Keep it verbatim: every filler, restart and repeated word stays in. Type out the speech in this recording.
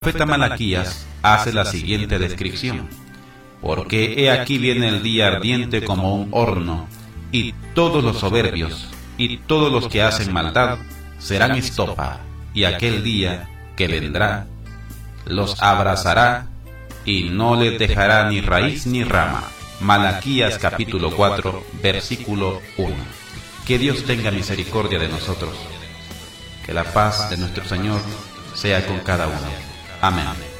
profeta Malaquías hace la siguiente descripción: porque he aquí viene el día ardiente como un horno, y todos los soberbios y todos los que hacen maldad serán estopa, y aquel día que vendrá los abrazará y no les dejará ni raíz ni rama. Malaquías capítulo cuatro, versículo uno. Que Dios tenga misericordia de nosotros. Que la paz de nuestro Señor sea con cada uno. Amén.